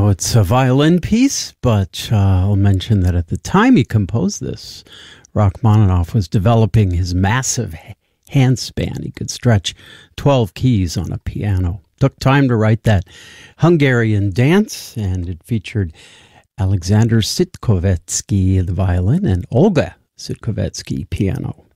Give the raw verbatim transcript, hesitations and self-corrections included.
know it's a violin piece, but uh, I'll mention that at the time he composed this, Rachmaninoff was developing his massive handspan. He could stretch twelve keys on a piano. Took time to write that Hungarian dance, and it featured Alexander Sitkovetsky, the violin, and Olga Sitkovetsky, piano.